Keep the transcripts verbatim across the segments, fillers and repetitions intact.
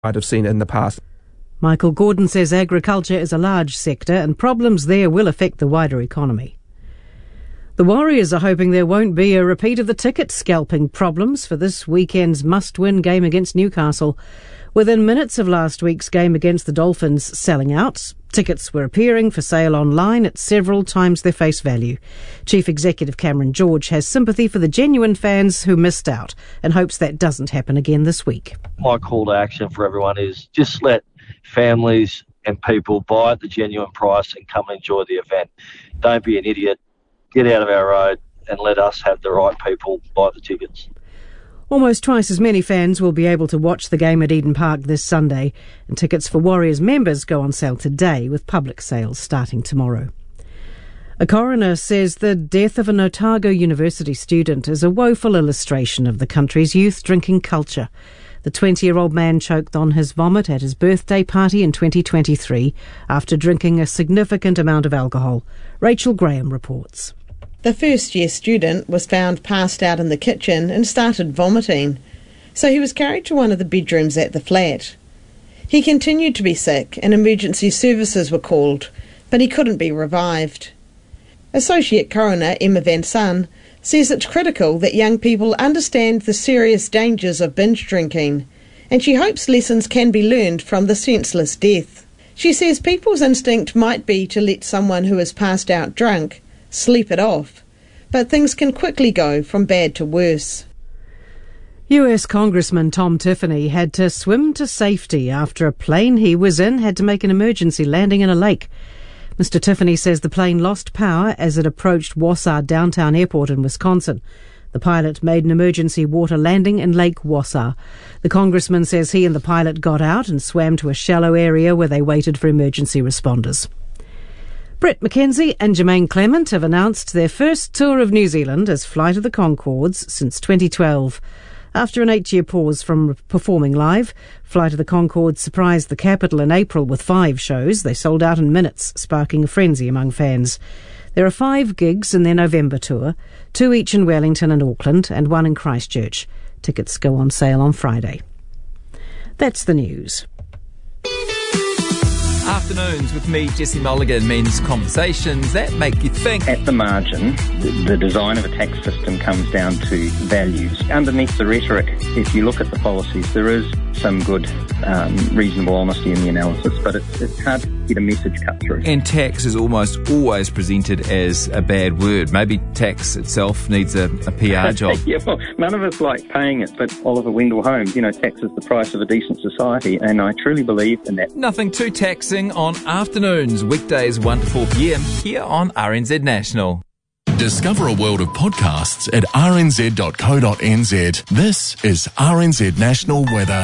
might have seen in the past. Michael Gordon says agriculture is a large sector and problems there will affect the wider economy. The Warriors are hoping there won't be a repeat of the ticket scalping problems for this weekend's must-win game against Newcastle. Within minutes of last week's game against the Dolphins selling out, tickets were appearing for sale online at several times their face value. Chief Executive Cameron George has sympathy for the genuine fans who missed out and hopes that doesn't happen again this week. My call to action for everyone is just let families and people buy at the genuine price and come and enjoy the event. Don't be an idiot. Get out of our road and let us have the right people buy the tickets. Almost twice as many fans will be able to watch the game at Eden Park this Sunday, and tickets for Warriors members go on sale today, with public sales starting tomorrow. A coroner says the death of an Otago University student is a woeful illustration of the country's youth drinking culture. The twenty-year-old man choked on his vomit at his birthday party in twenty twenty-three after drinking a significant amount of alcohol. Rachel Graham reports. The first-year student was found passed out in the kitchen and started vomiting, so he was carried to one of the bedrooms at the flat. He continued to be sick and emergency services were called, but he couldn't be revived. Associate Coroner Emma Van Son says it's critical that young people understand the serious dangers of binge drinking, and she hopes lessons can be learned from the senseless death. She says people's instinct might be to let someone who is passed out drunk sleep it off, but things can quickly go from bad to worse. U S Congressman Tom Tiffany had to swim to safety after a plane he was in had to make an emergency landing in a lake. Mister Tiffany says the plane lost power as it approached Wausau Downtown Airport in Wisconsin. The pilot made an emergency water landing in Lake Wausau. The congressman says he and the pilot got out and swam to a shallow area where they waited for emergency responders. Brett McKenzie and Jermaine Clement have announced their first tour of New Zealand as Flight of the Conchords since twenty twelve. After an eight-year pause from performing live, Flight of the Conchords surprised the capital in April with five shows. They sold out in minutes, sparking a frenzy among fans. There are five gigs in their November tour, two each in Wellington and Auckland, and one in Christchurch. Tickets go on sale on Friday. That's the news. Afternoons with me, Jesse Mulligan, means conversations that make you think. At the margin, the design of a tax system comes down to values. Underneath the rhetoric, if you look at the policies, there is some good, um, reasonable honesty in the analysis, but it's, it's hard to get a message cut through. And tax is almost always presented as a bad word. Maybe tax itself needs a, a P R job. Yeah, well, none of us like paying it, but Oliver Wendell Holmes, you know, tax is the price of a decent society, and I truly believe in that. Nothing too taxing on afternoons, weekdays one to four p.m. here on R N Z National. Discover a world of podcasts at r n z dot co dot n z. This is R N Z National Weather.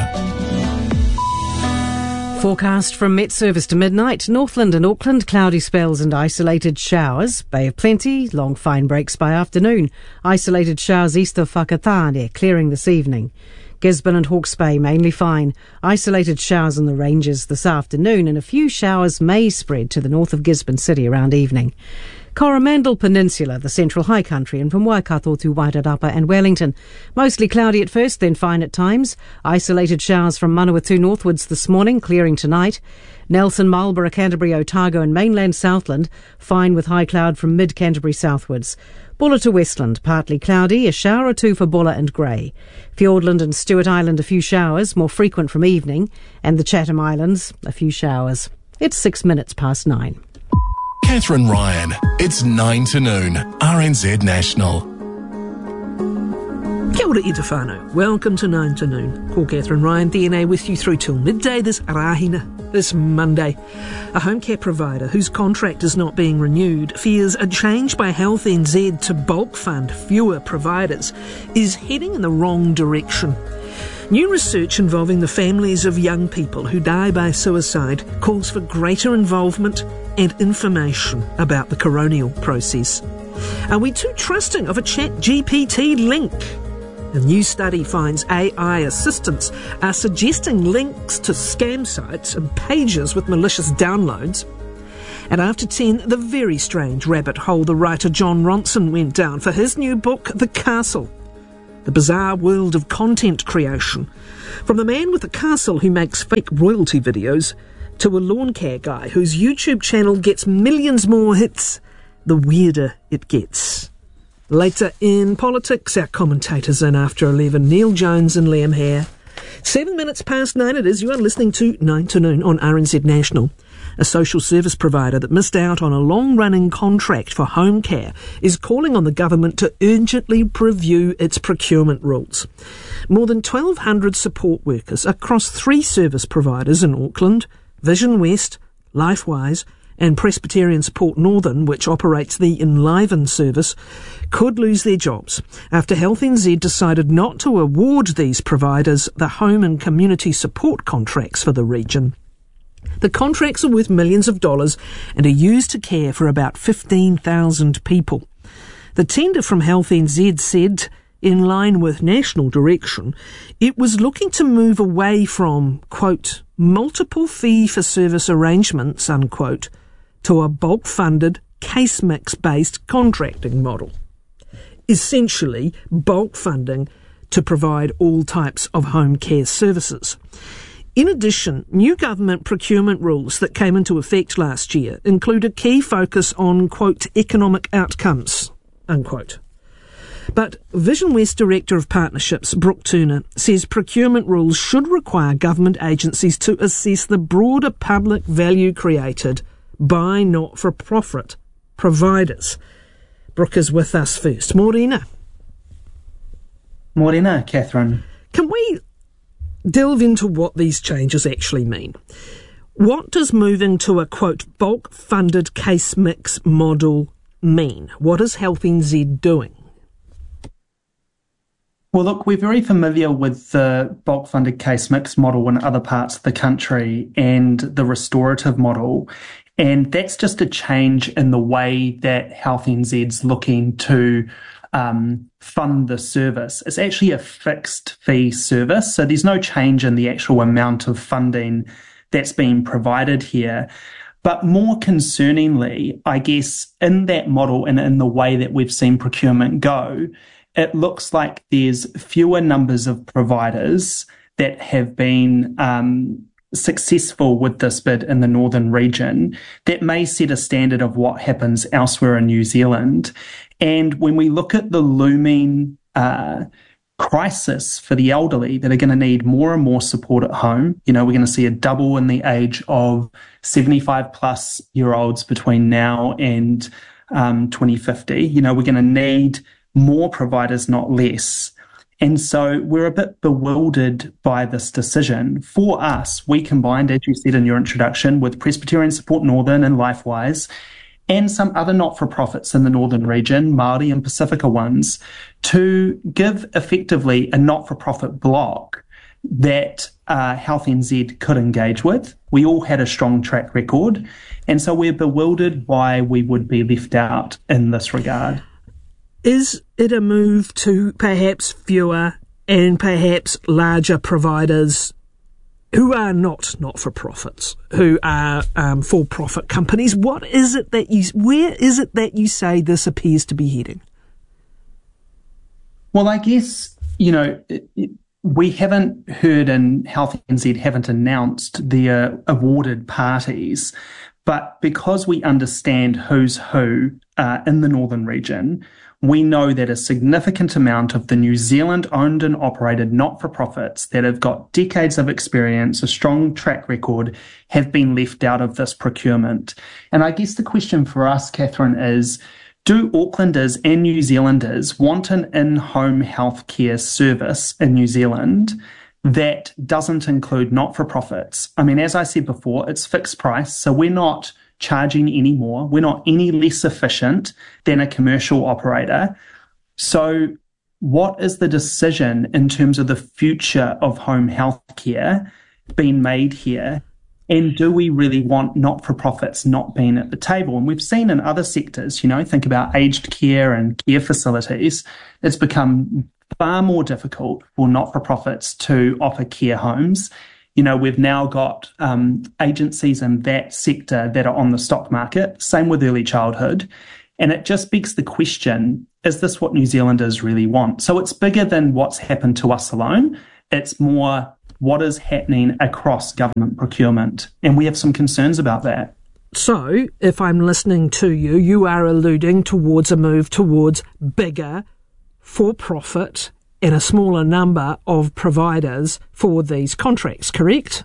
Forecast from Met Service to midnight. Northland and Auckland, cloudy spells and isolated showers. Bay of Plenty, long fine breaks by afternoon. Isolated showers east of Whakatane, clearing this evening. Gisborne and Hawke's Bay, mainly fine. Isolated showers on the ranges this afternoon, and a few showers may spread to the north of Gisborne City around evening. Coromandel Peninsula, the central high country, and from Waikato to Wairarapa and Wellington. Mostly cloudy at first, then fine at times. Isolated showers from Manawatu northwards this morning, clearing tonight. Nelson, Marlborough, Canterbury, Otago and mainland Southland, fine with high cloud from mid-Canterbury southwards. Bulla to Westland, partly cloudy, a shower or two for Bulla and Grey. Fiordland and Stewart Island, a few showers, more frequent from evening. And the Chatham Islands, a few showers. It's six minutes past nine. Catherine Ryan. It's nine to noon. R N Z National. Kia ora i te whānau. Welcome to nine to noon. Call Catherine Ryan, D N A with you through till midday this Rahina, this Monday. A home care provider whose contract is not being renewed fears a change by Health N Z to bulk fund fewer providers is heading in the wrong direction. New research involving the families of young people who die by suicide calls for greater involvement and information about the coronial process. Are we too trusting of a Chat G P T link? A new study finds A I assistants are suggesting links to scam sites and pages with malicious downloads. And after ten, the very strange rabbit hole the writer John Ronson went down for his new book, The Castle. the bizarre world of content creation. From the man with the castle who makes fake royalty videos to a lawn care guy whose YouTube channel gets millions more hits, the weirder it gets. Later in politics, our commentators in after eleven, Neil Jones and Liam Hare. Seven minutes past nine it is. You are listening to nine to Noon on R N Z National. A social service provider that missed out on a long-running contract for home care is calling on the government to urgently review its procurement rules. More than twelve hundred support workers across three service providers in Auckland, Vision West, Lifewise and Presbyterian Support Northern, which operates the Enliven service, could lose their jobs after Health N Z decided not to award these providers the home and community support contracts for the region. The contracts are worth millions of dollars and are used to care for about fifteen thousand people. The tender from Health N Z said, in line with national direction, it was looking to move away from, quote, multiple fee-for-service arrangements, unquote, to a bulk-funded, case mix-based contracting model. Essentially, bulk funding to provide all types of home care services. In addition, new government procurement rules that came into effect last year include a key focus on, quote, economic outcomes, unquote. But Vision West Director of Partnerships, Brooke Turner, says procurement rules should require government agencies to assess the broader public value created by not-for-profit providers. Brooke is with us first. Morena. Morena, Catherine. Can we delve into what these changes actually mean? What does moving to a, quote, bulk-funded case mix model mean? What is Health N Z doing? Well, look, we're very familiar with the bulk-funded case mix model in other parts of the country and the restorative model. And that's just a change in the way that Health N Z's looking to um, fund the service. It's actually a fixed fee service, so there's no change in the actual amount of funding that's being provided here. But more concerningly, I guess, in that model and in the way that we've seen procurement go, it looks like there's fewer numbers of providers that have been um, successful with this bid in the northern region that may set a standard of what happens elsewhere in New Zealand. And when we look at the looming uh, crisis for the elderly that are going to need more and more support at home, you know, we're going to see a double in the age of seventy-five plus year olds between now and um, twenty fifty. You know, we're going to need more providers, not less. And so we're a bit bewildered by this decision. For us, we combined, as you said in your introduction, with Presbyterian Support Northern and Lifewise, and some other not-for-profits in the northern region, Māori and Pacifica ones, to give effectively a not-for-profit block that uh, Health N Z could engage with. We all had a strong track record, and so we're bewildered why we would be left out in this regard. Is it a move to perhaps fewer and perhaps larger providers who are not not-for-profits, who are um, for-profit companies? What is it that you, where is it that you say this appears to be heading? Well, I guess, you know, it, it, we haven't heard, and Health N Z haven't announced the uh, awarded parties, but because we understand who's who uh, in the northern region, we know that a significant amount of the New Zealand owned and operated not-for-profits that have got decades of experience, a strong track record, have been left out of this procurement. And I guess the question for us, Catherine, is, do Aucklanders and New Zealanders want an in-home healthcare service in New Zealand that doesn't include not-for-profits? I mean, as I said before, it's fixed price, so we're not charging any more. We're not any less efficient than a commercial operator. So what is the decision in terms of the future of home health care being made here? And do we really want not-for-profits not being at the table? And we've seen in other sectors, you know, think about aged care and care facilities, it's become far more difficult for not-for-profits to offer care homes. You know, we've now got um, agencies in that sector that are on the stock market, same with early childhood. And it just begs the question, is this what New Zealanders really want? So it's bigger than what's happened to us alone. It's more what is happening across government procurement. And we have some concerns about that. So, if I'm listening to you, you are alluding towards a move towards bigger, for-profit, and a smaller number of providers for these contracts, correct?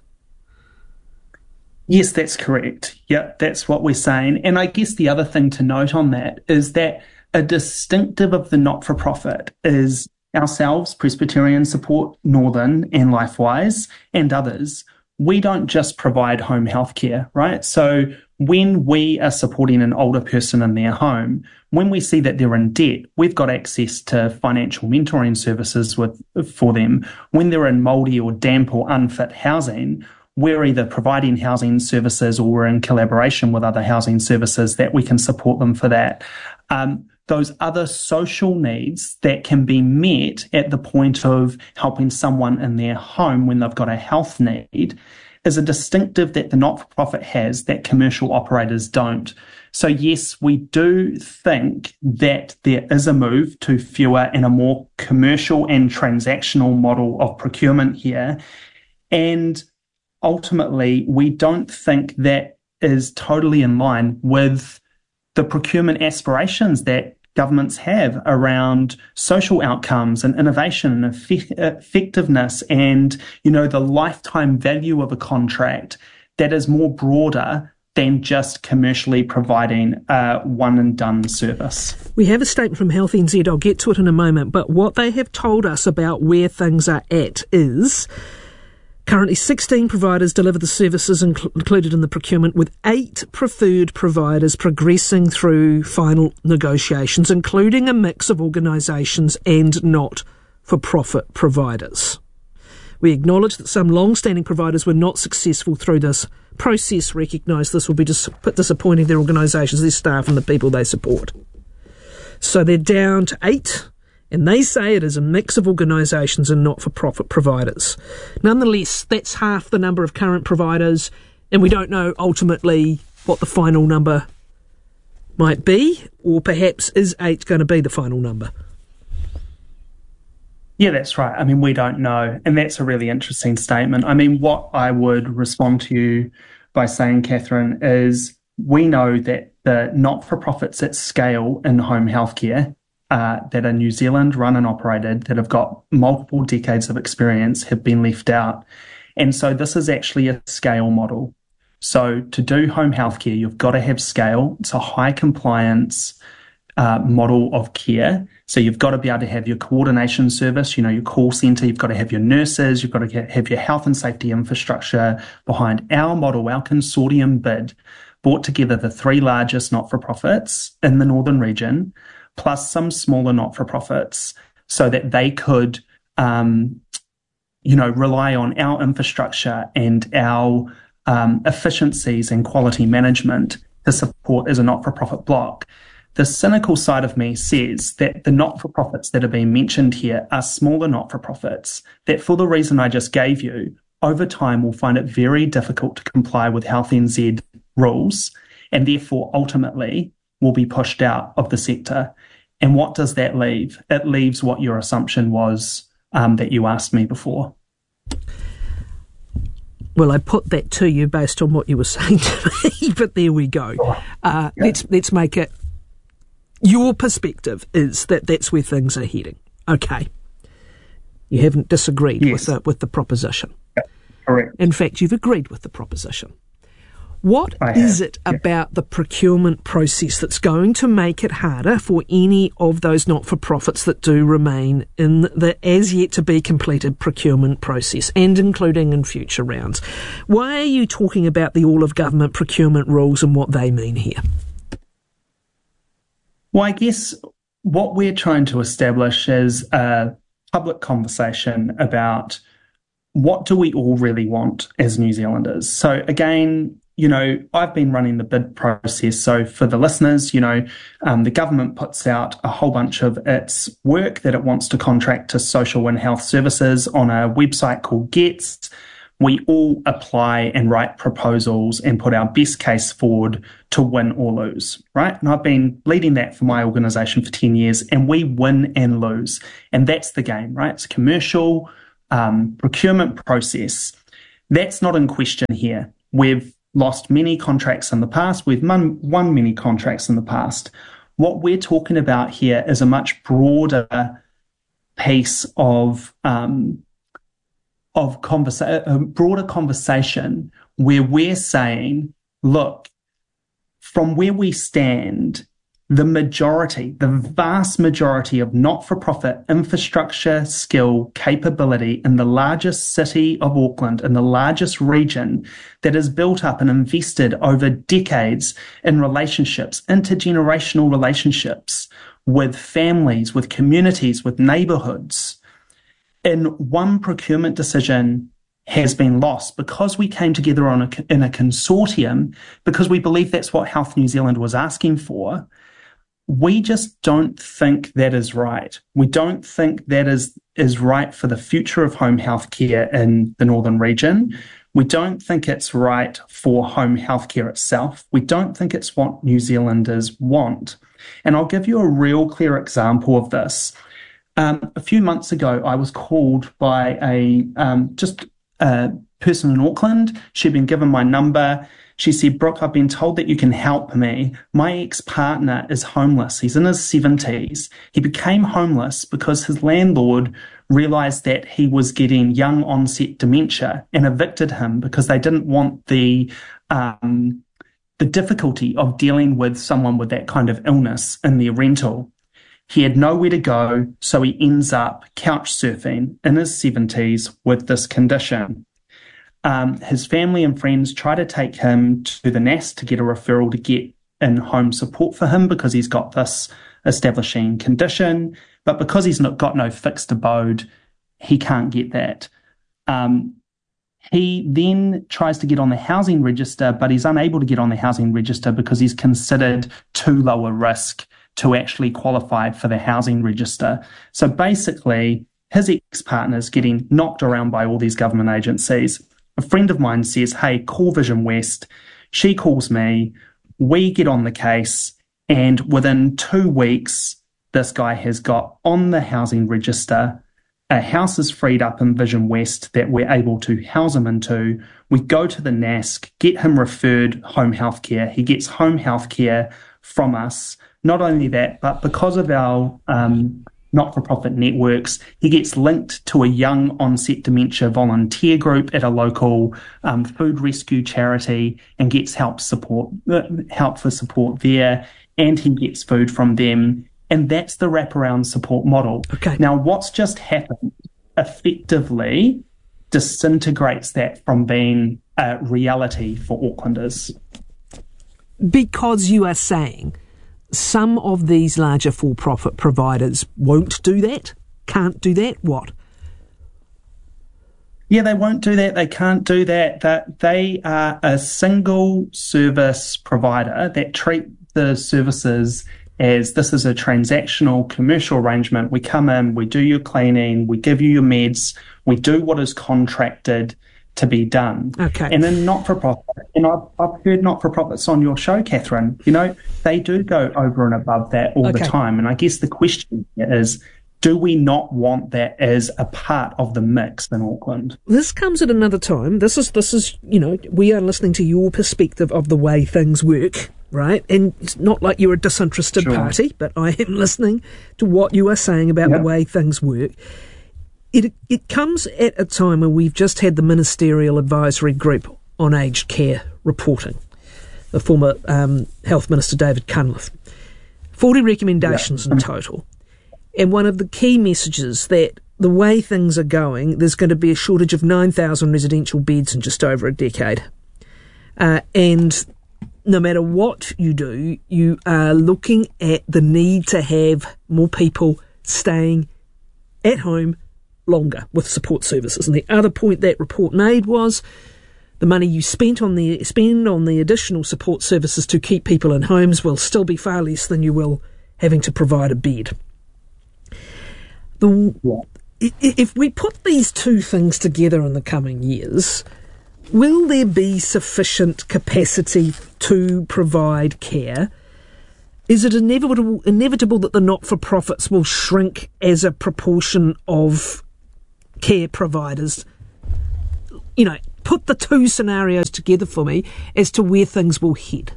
Yes, that's correct. Yep, that's what we're saying. And I guess the other thing to note on that is that a distinctive of the not-for-profit is ourselves, Presbyterian Support Northern and LifeWise and others. We don't just provide home health care, right? So when we are supporting an older person in their home, when we see that they're in debt, we've got access to financial mentoring services with for them. When they're in mouldy or damp or unfit housing, we're either providing housing services or we're in collaboration with other housing services that we can support them for that. Um, those other social needs that can be met at the point of helping someone in their home when they've got a health need is a distinctive that the not-for-profit has that commercial operators don't. So yes, we do think that there is a move to fewer and a more commercial and transactional model of procurement here. And ultimately, we don't think that is totally in line with the procurement aspirations that governments have around social outcomes and innovation and effect- effectiveness and, you know, the lifetime value of a contract that is more broader than just commercially providing a one-and-done service. We have a statement from Health N Z. I'll get to it in a moment, but what they have told us about where things are at is currently sixteen providers deliver the services inc- included in the procurement, with eight preferred providers progressing through final negotiations, including a mix of organisations and not-for-profit providers. We acknowledge that some long-standing providers were not successful through this process, recognise this will be dis- disappointing their organisations, their staff and the people they support. So they're down to eight. And they say it is a mix of organisations and not-for-profit providers. Nonetheless, that's half the number of current providers, and we don't know ultimately what the final number might be, or perhaps is eight going to be the final number? Yeah, that's right. I mean, we don't know, and that's a really interesting statement. I mean, what I would respond to you by saying, Catherine, is we know that the not-for-profits at scale in home healthcare Uh, that are New Zealand run and operated, that have got multiple decades of experience, have been left out. And so this is actually a scale model. So to do home healthcare, you've got to have scale. It's a high compliance uh, model of care. So you've got to be able to have your coordination service, you know, your call centre, you've got to have your nurses, you've got to get, have your health and safety infrastructure behind our model. Our consortium bid brought together the three largest not-for-profits in the Northern region, plus some smaller not-for-profits, so that they could, um, you know, rely on our infrastructure and our um, efficiencies and quality management to support as a not-for-profit block. The cynical side of me says that the not-for-profits that are being mentioned here are smaller not-for-profits that, for the reason I just gave you, over time will find it very difficult to comply with Health N Z rules and therefore ultimately will be pushed out of the sector. And what does that leave? It leaves what your assumption was um, that you asked me before. Well, I put that to you based on what you were saying to me, but there we go. Uh, yeah. Let's let's make it. Your perspective is that that's where things are heading. Okay, you haven't disagreed yes. with the, with the proposition. Yeah, correct. In fact, you've agreed with the proposition. What is it yeah. about the procurement process that's going to make it harder for any of those not-for-profits that do remain in the as-yet-to-be-completed procurement process, and including in future rounds? Why are you talking about the all-of-government procurement rules and what they mean here? Well, I guess what we're trying to establish is a public conversation about what do we all really want as New Zealanders. So again, you know, I've been running the bid process. So for the listeners, you know, um, the government puts out a whole bunch of its work that it wants to contract to social and health services on a website called Gets. we all apply and write proposals and put our best case forward to win or lose, right? And I've been leading that for my organisation for ten years, and we win and lose. And that's the game, right? It's a commercial um, procurement process. That's not in question here. We've lost many contracts in the past. We've won, won many contracts in the past. What we're talking about here is a much broader piece of um, of conversa- a broader conversation where we're saying, look, from where we stand, the majority, the vast majority of not-for-profit infrastructure, skill, capability in the largest city of Auckland, in the largest region that is built up and invested over decades in relationships, intergenerational relationships with families, with communities, with neighbourhoods, in one procurement decision has been lost because we came together on a, in a consortium, because we believe that's what Health New Zealand was asking for. We just don't think that is right. We don't think that is, is right for the future of home health care in the Northern region. We don't think it's right for home health care itself. We don't think it's what New Zealanders want. And I'll give you a real clear example of this. Um, a few months ago, I was called by a um, just a person in Auckland. She'd been given my number. She said, Brooke, I've been told that you can help me. My ex-partner is homeless. He's in his seventies. He became homeless because his landlord realised that he was getting young onset dementia and evicted him because they didn't want the um, the difficulty of dealing with someone with that kind of illness in their rental. He had nowhere to go, so he ends up couch surfing in his seventies with this condition. Um, his family and friends try to take him to the N A S to get a referral to get in-home support for him because he's got this establishing condition, but because he's not got no fixed abode, he can't get that. Um, he then tries to get on the housing register, but he's unable to get on the housing register because he's considered too low a risk to actually qualify for the housing register. So basically, his ex-partner's getting knocked around by all these government agencies. A friend of mine says, hey, call Vision West. She calls me. We get on the case, and within two weeks, this guy has got on the housing register. A house is freed up in Vision West that we're able to house him into. We go to the N A S, get him referred home health care. He gets home health care from us. Not only that, but because of our um, not-for-profit networks, he gets linked to a young onset dementia volunteer group at a local um, food rescue charity and gets help support, uh, help for support there, and he gets food from them. And that's the wraparound support model. Okay. Now, what's just happened effectively disintegrates that from being a reality for Aucklanders. Because you are saying some of these larger for-profit providers won't do that, can't do that, what? Yeah, they won't do that. They can't do that. That they are a single service provider that treat the services as this is a transactional commercial arrangement. We come in, we do your cleaning, we give you your meds, we do what is contracted to be done. Okay. And then not-for-profit, and I've, I've heard not-for-profits on your show, Catherine, you know, they do go over and above that all okay. the time. And I guess the question is, do we not want that as a part of the mix in Auckland? This comes at another time. This is, this is, you know, we are listening to your perspective of the way things work, right? And it's not like you're a disinterested Sure. party, but I am listening to what you are saying about Yep. the way things work. It it comes at a time when we've just had the Ministerial Advisory Group on Aged Care reporting, the former um, Health Minister David Cunliffe. forty recommendations Yeah. in total. And one of the key messages that the way things are going, there's going to be a shortage of nine thousand residential beds in just over a decade. Uh, and no matter what you do, you are looking at the need to have more people staying at home longer with support services. And the other point that report made was the money you spent on the spend on the additional support services to keep people in homes will still be far less than you will having to provide a bed. The, if we put these two things together in the coming years, will there be sufficient capacity to provide care? Is it inevitable inevitable that the not-for-profits will shrink as a proportion of care providers? You know, put the two scenarios together for me as to where things will head.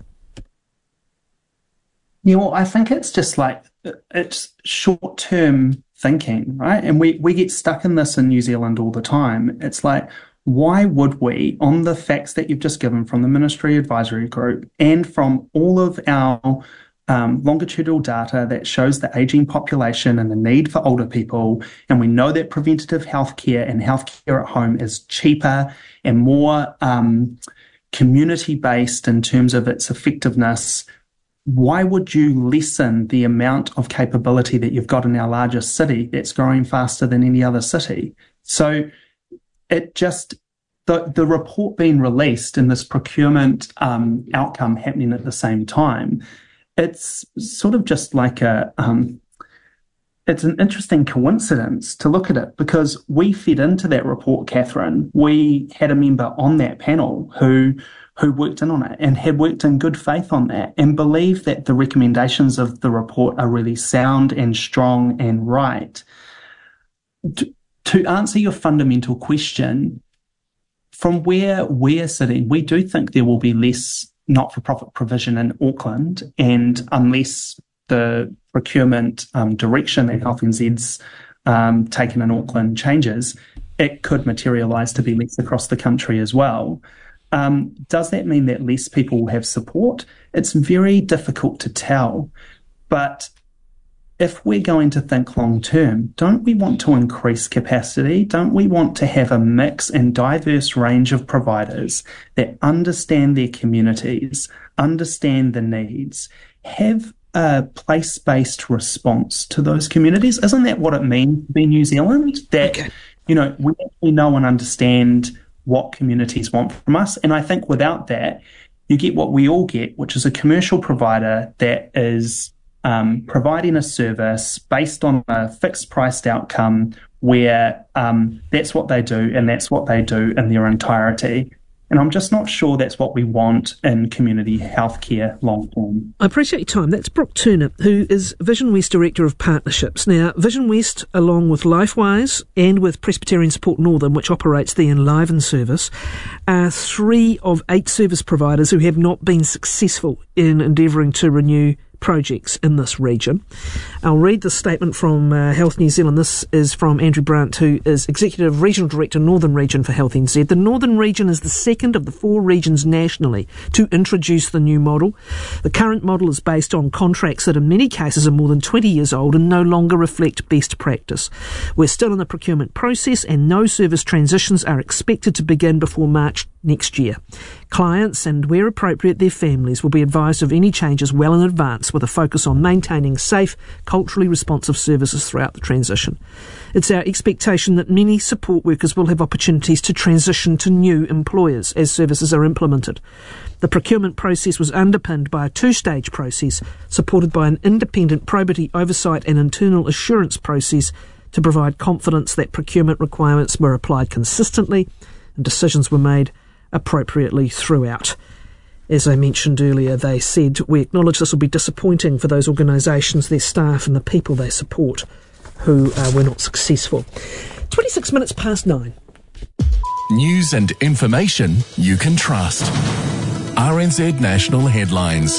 Yeah, well, I think it's just like, it's short-term thinking, right? And we, we get stuck in this in New Zealand all the time. It's like, why would we, on the facts that you've just given from the Ministry Advisory Group and from all of our um, longitudinal data that shows the ageing population and the need for older people, and we know that preventative healthcare and healthcare at home is cheaper and more um, community-based in terms of its effectiveness, why would you lessen the amount of capability that you've got in our largest city that's growing faster than any other city? So it just, the, the report being released and this procurement um, outcome happening at the same time, it's sort of just like a, um, it's an interesting coincidence to look at it, because we fed into that report, Catherine. We had a member on that panel who who worked in on it and had worked in good faith on that and believed that the recommendations of the report are really sound and strong and right. To, to answer your fundamental question, from where we're sitting, we do think there will be less not-for-profit provision in Auckland, and unless the procurement um, direction that Health N Z's um, taken in Auckland changes, it could materialise to be less across the country as well. Um, does that mean that less people will have support? It's very difficult to tell. But if we're going to think long term, don't we want to increase capacity? Don't we want to have a mix and diverse range of providers that understand their communities, understand the needs, have a place-based response to those communities? Isn't that what it means to be New Zealand? That, okay. you know, we actually know and understand what communities want from us. And I think without that, you get what we all get, which is a commercial provider that is um, providing a service based on a fixed priced outcome where um, that's what they do and that's what they do in their entirety. And I'm just not sure that's what we want in community healthcare long term. I appreciate your time. That's Brooke Turner, who is Vision West Director of Partnerships. Now, Vision West, along with LifeWise and with Presbyterian Support Northern, which operates the Enliven service, are three of eight service providers who have not been successful in endeavouring to renew projects in this region. I'll read the statement from uh, Health New Zealand. This is from Andrew Brandt, who is Executive Regional Director, Northern Region for Health N Z. The Northern Region is the second of the four regions nationally to introduce the new model. The current model is based on contracts that in many cases are more than twenty years old and no longer reflect best practice. We're still in the procurement process and no service transitions are expected to begin before March next year. Clients and, where appropriate, their families will be advised of any changes well in advance, with a focus on maintaining safe, culturally responsive services throughout the transition. It's our expectation that many support workers will have opportunities to transition to new employers as services are implemented. The procurement process was underpinned by a two-stage process supported by an independent probity oversight and internal assurance process to provide confidence that procurement requirements were applied consistently and decisions were made appropriately throughout. As I mentioned earlier, they said, we acknowledge this will be disappointing for those organisations, their staff and the people they support who uh, were not successful. twenty-six minutes past nine. News and information you can trust. R N Z National Headlines.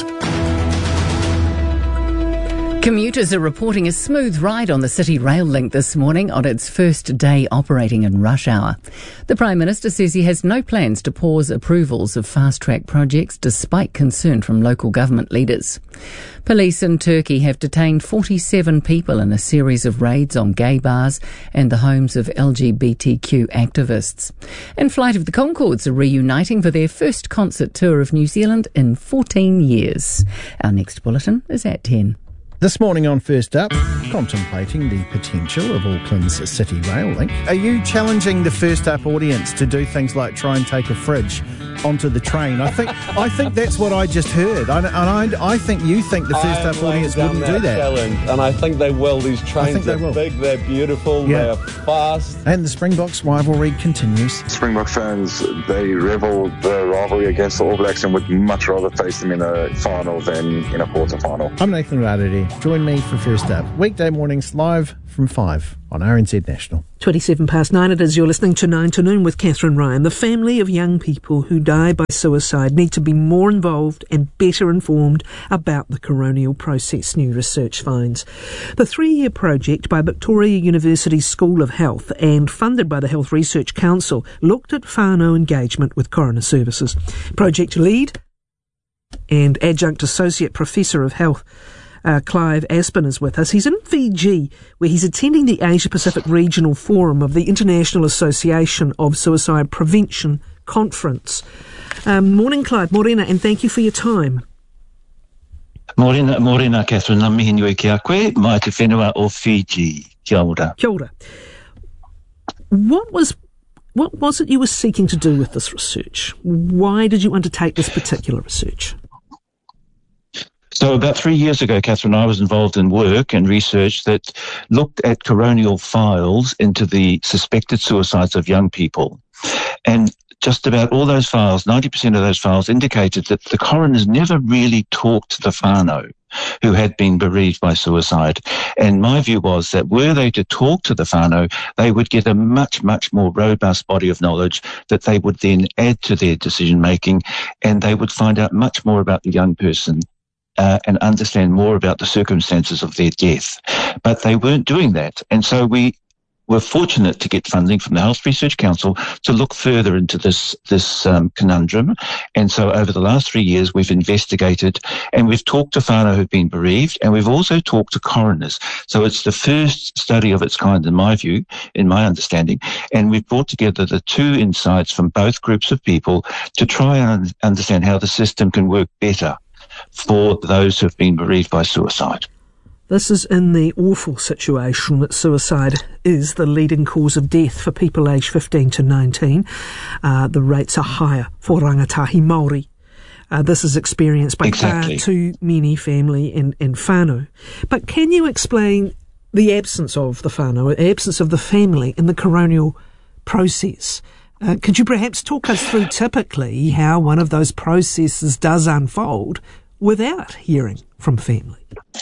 Commuters are reporting a smooth ride on the City Rail link this morning on its first day operating in rush hour. The Prime Minister says he has no plans to pause approvals of fast-track projects despite concern from local government leaders. Police in Turkey have detained forty-seven people in a series of raids on gay bars and the homes of L G B T Q activists. And Flight of the Conchords are reuniting for their first concert tour of New Zealand in fourteen years. Our next bulletin is at ten. This morning on First Up, contemplating the potential of Auckland's City Rail link. Are you challenging the First Up audience to do things like try and take a fridge onto the train. I think I think that's what I just heard. I, and I, I think you think the first up audience wouldn't that do that. Challenge, and I think they will. These trains are big, they're beautiful, yeah. they're fast. And the Springboks rivalry continues. Springbok fans, they revel the rivalry against the All Blacks and would much rather face them in a final than in a quarter final. I'm Nathan Rarity. Join me for First Up. Weekday mornings live from five on R N Z National. twenty-seven past nine it is. You're listening to nine to Noon with Catherine Ryan. The family of young people who die by suicide need to be more involved and better informed about the coronial process, new research finds. The three-year project by Victoria University School of Health and funded by the Health Research Council looked at whānau engagement with coroner services. Project lead and adjunct associate professor of health Uh, Clive Aspin is with us. He's in Fiji, where he's attending the Asia-Pacific Regional Forum of the International Association of Suicide Prevention Conference. Um, morning, Clive. Morena, and thank you for your time. Morena, morena, Catherine. Ngā mihi nui ki a koe, mai te whenua o Fiji. Kia ora. Kia ora. What was, what was it you were seeking to do with this research? Why did you undertake this particular research? So about three years ago, Catherine, I was involved in work and research that looked at coronial files into the suspected suicides of young people. And just about all those files, ninety percent of those files, indicated that the coroners never really talked to the whānau who had been bereaved by suicide. And my view was that were they to talk to the whānau, they would get a much, much more robust body of knowledge that they would then add to their decision-making, and they would find out much more about the young person. Uh, and understand more about the circumstances of their death. But they weren't doing that. And so we were fortunate to get funding from the Health Research Council to look further into this, this um, conundrum. And so over the last three years, we've investigated and we've talked to whānau who've been bereaved, and we've also talked to coroners. So it's the first study of its kind, in my view, in my understanding. And we've brought together the two insights from both groups of people to try and understand how the system can work better for those who have been bereaved by suicide. This is in the awful situation that suicide is the leading cause of death for people aged fifteen to nineteen. Uh, the rates are higher for rangatahi Māori. Uh, this is experienced by exactly. far too many family and, and whānau. But can you explain the absence of the whānau, the absence of the family in the coronial process? Uh, could you perhaps talk us through typically how one of those processes does unfold without hearing from family?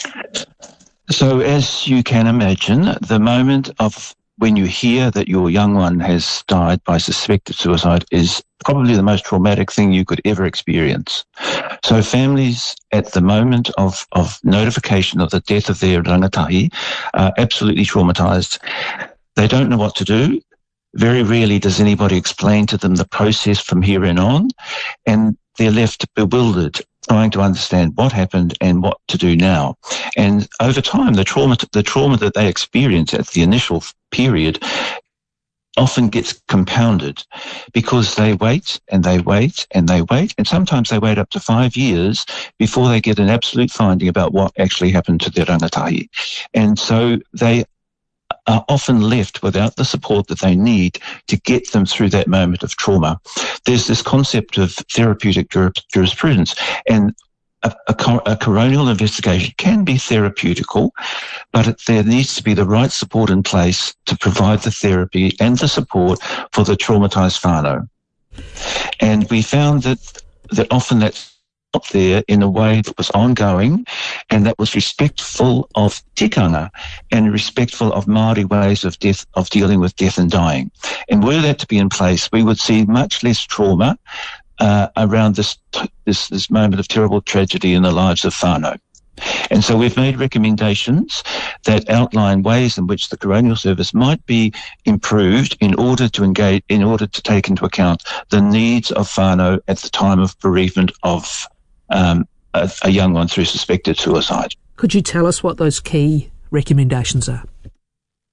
So as you can imagine, the moment of when you hear that your young one has died by suspected suicide is probably the most traumatic thing you could ever experience. So families at the moment of, of notification of the death of their rangatahi are absolutely traumatised. They don't know what to do. Very rarely does anybody explain to them the process from here in on, and they're left bewildered, trying to understand what happened and what to do now. And over time, the trauma, the trauma that they experience at the initial period often gets compounded because they wait and they wait and they wait, and sometimes they wait up to five years before they get an absolute finding about what actually happened to their rangatahi. And so they are often left without the support that they need to get them through that moment of trauma. There's this concept of therapeutic jurisprudence, and a, a, a coronial investigation can be therapeutical, but it, there needs to be the right support in place to provide the therapy and the support for the traumatised whānau. And we found that, that often that's not there in a way that was ongoing and that was respectful of tikanga and respectful of Māori ways of death, of dealing with death and dying. And were that to be in place, we would see much less trauma uh, around this, this this moment of terrible tragedy in the lives of whānau. And so we've made recommendations that outline ways in which the coronial service might be improved in order to engage, in order to take into account the needs of whānau at the time of bereavement of um, a, a young one through suspected suicide. Could you tell us what those key recommendations are?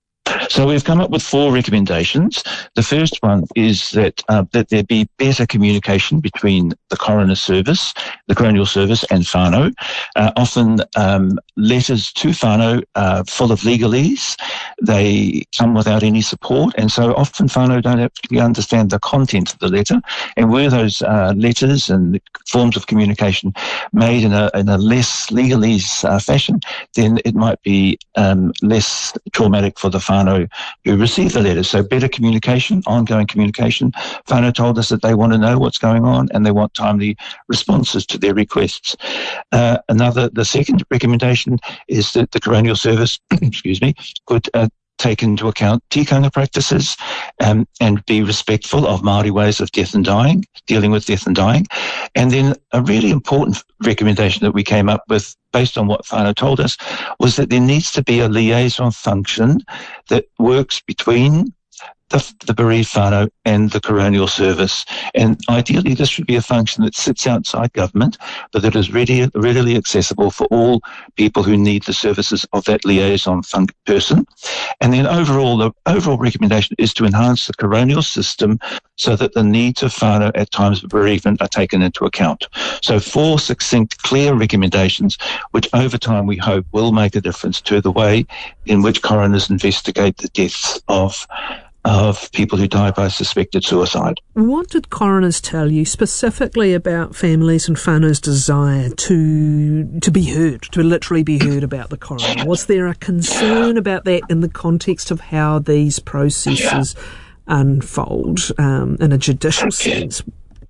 So we've come up with four recommendations. The first one is that uh, that there be better communication between the coroner service, the coronial service, and whānau. Uh, often um, letters to whānau are full of legalese. They come without any support, and so often whānau don't actually understand the content of the letter. And were those uh, letters and forms of communication made in a, in a less legalese uh, fashion, then it might be um, less traumatic for the whānau who receive the letters. So better communication, ongoing communication. Whānau told us that they want to know what's going on and they want timely responses to their requests. Uh, another, the second recommendation is that the coronial service, excuse me, could uh, take into account tikanga practices um, and be respectful of Māori ways of death and dying, dealing with death and dying. And then a really important recommendation that we came up with based on what whānau told us was that there needs to be a liaison function that works between the, the bereaved whānau and the coronial service. And ideally, this should be a function that sits outside government, but that is ready, readily accessible for all people who need the services of that liaison fun- person. And then overall, the overall recommendation is to enhance the coronial system so that the needs of whānau at times of bereavement are taken into account. So four succinct, clear recommendations, which over time we hope will make a difference to the way in which coroners investigate the deaths of of people who die by suspected suicide. What did coroners tell you specifically about families and whānau's desire to to be heard, to literally be heard about the coroner? Was there a concern about that in the context of how these processes unfold um, in a judicial sense?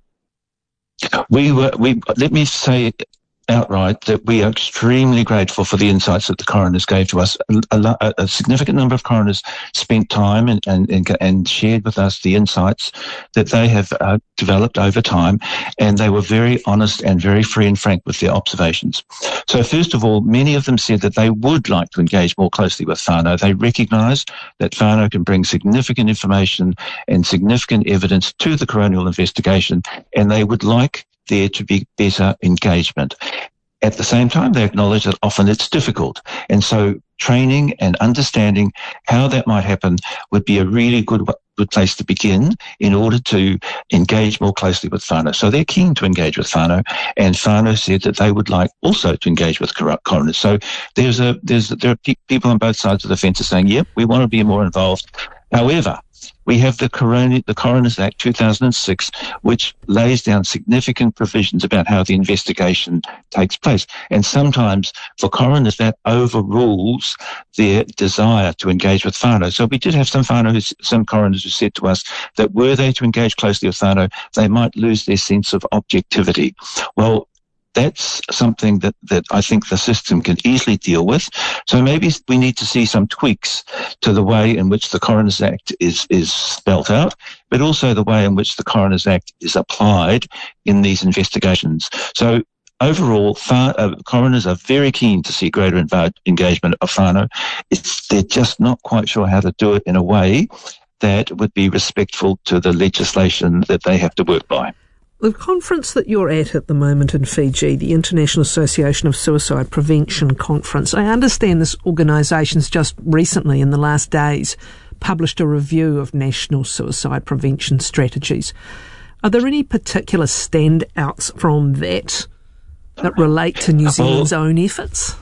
We were, we, let me say outright that we are extremely grateful for the insights that the coroners gave to us. A, a, a significant number of coroners spent time and, and, and, and shared with us the insights that they have uh, developed over time, and they were very honest and very free and frank with their observations. So first of all, many of them said that they would like to engage more closely with whānau. They recognise that whānau can bring significant information and significant evidence to the coronial investigation, and they would like there to be better engagement. At the same time, they acknowledge that often it's difficult. And so training and understanding how that might happen would be a really good good place to begin in order to engage more closely with whānau. So they're keen to engage with whānau, and whānau said that they would like also to engage with coroners. So there's a there's there are pe- people on both sides of the fence saying, yep, we want to be more involved. However, we have the, Corona, the Coroners Act two thousand six, which lays down significant provisions about how the investigation takes place. And sometimes for coroners, that overrules their desire to engage with whānau. So we did have some whānau, who, some coroners who said to us that were they to engage closely with whānau, they might lose their sense of objectivity. Well, that's something that, that I think the system can easily deal with. So maybe we need to see some tweaks to the way in which the Coroners Act is, is spelt out, but also the way in which the Coroners Act is applied in these investigations. So overall, far, uh, coroners are very keen to see greater inv- engagement of whānau. It's, they're just not quite sure how to do it in a way that would be respectful to the legislation that they have to work by. The conference that you're at at the moment in Fiji, the International Association of Suicide Prevention Conference, I understand this organisation's just recently, in the last days, published a review of national suicide prevention strategies. Are there any particular standouts from that that relate to New Zealand's own efforts?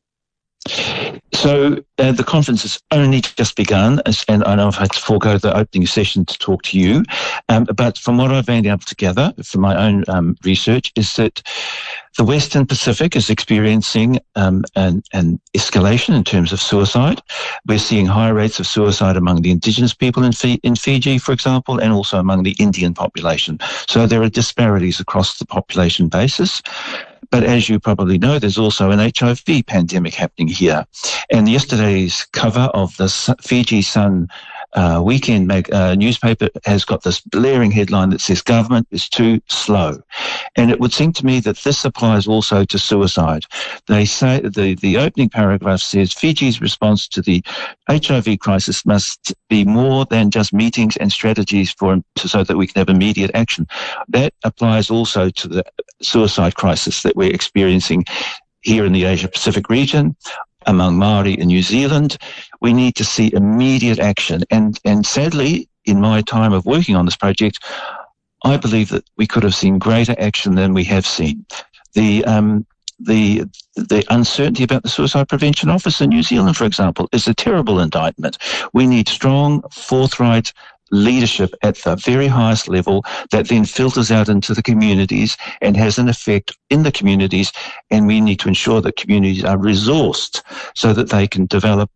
So uh, the conference has only just begun, and I know I've had to forego the opening session to talk to you, um, but from what I've been able to gather from my own um, research is that the Western Pacific is experiencing um, an, an escalation in terms of suicide. We're seeing higher rates of suicide among the indigenous people in, F- in Fiji, for example, and also among the Indian population. So there are disparities across the population basis. But as you probably know, there's also an H I V pandemic happening here. And yesterday's cover of the Fiji Sun uh, weekend mag- uh, newspaper has got this blaring headline that says government is too slow. And it would seem to me that this applies also to suicide. They say the, the opening paragraph says Fiji's response to the H I V crisis must be more than just meetings and strategies for so that we can have immediate action. That applies also to the suicide crisis that we're experiencing here in the Asia Pacific region. among Māori in New Zealand. We need to see immediate action. And, and sadly, in my time of working on this project, I believe that we could have seen greater action than we have seen. The um, the the uncertainty about the Suicide Prevention Office in New Zealand, for example, is a terrible indictment. We need strong, forthright leadership at the very highest level that then filters out into the communities and has an effect in the communities. And we need to ensure that communities are resourced so that they can develop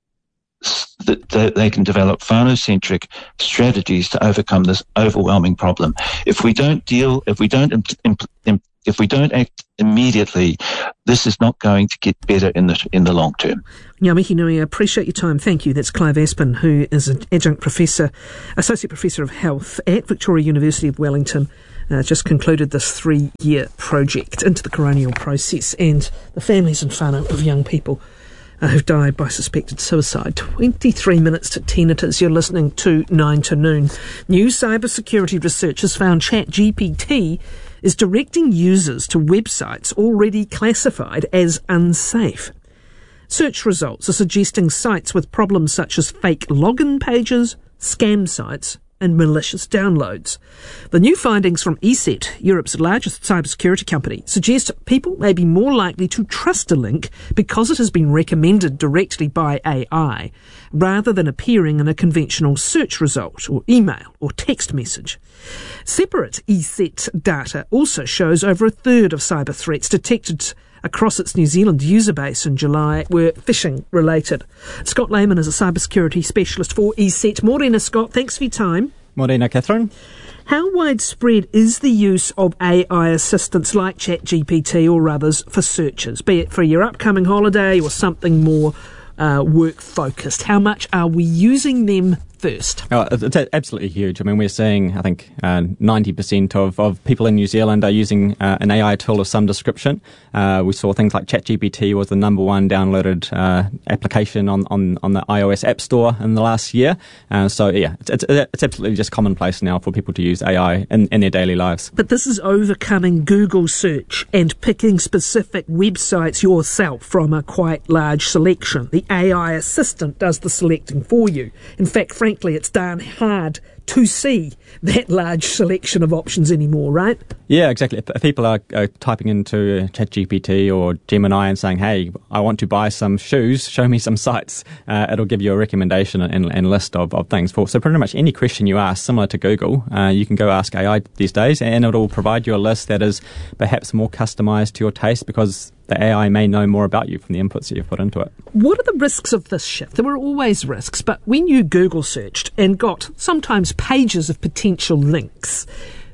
that they can develop whānau-centric strategies to overcome this overwhelming problem. If we don't deal, if we don't imp, imp, imp, if we don't act immediately, this is not going to get better in the in the long term. Ngā mihi nui, I appreciate your time. Thank you. That's Clive Aspin, who is an adjunct professor, associate professor of health at Victoria University of Wellington. Uh, just concluded this three-year project into the coronial process and the families and whānau of young people Uh, who've died by suspected suicide. twenty-three minutes to ten it is. You're listening to nine to noon. New cybersecurity research has found ChatGPT is directing users to websites already classified as unsafe. Search results are suggesting sites with problems such as fake login pages, scam sites, and malicious downloads. The new findings from E S E T, Europe's largest cybersecurity company, suggest people may be more likely to trust a link because it has been recommended directly by A I, rather than appearing in a conventional search result or email or text message. Separate E S E T data also shows over a third of cyber threats detected across its New Zealand user base in July were phishing related. Scott Lehman is a cybersecurity specialist for E S E T. Morena, Scott, thanks for your time. Morena, Catherine. How widespread is the use of A I assistants like ChatGPT or others for searches, be it for your upcoming holiday or something more uh, work-focused? How much are we using them first? Oh, it's absolutely huge. I mean, we're seeing, I think, uh, ninety percent of, of people in New Zealand are using uh, an A I tool of some description. Uh, we saw things like ChatGPT was the number one downloaded uh, application on, on, on the iOS App Store in the last year. Uh, so, yeah, it's, it's, it's absolutely just commonplace now for people to use A I in, in their daily lives. But this is overcoming Google search and picking specific websites yourself from a quite large selection. The A I assistant does the selecting for you. In fact, frankly, it's darn hard to see that large selection of options anymore, right? Yeah, exactly. If people are uh, typing into ChatGPT or Gemini and saying, hey, I want to buy some shoes, show me some sites, uh, it'll give you a recommendation and, and list of, of things. For So pretty much any question you ask, similar to Google, uh, you can go ask A I these days and it'll provide you a list that is perhaps more customized to your taste because the A I may know more about you from the inputs that you've put into it. What are the risks of this shift? There were always risks, but when you Google searched and got sometimes pages of potential links,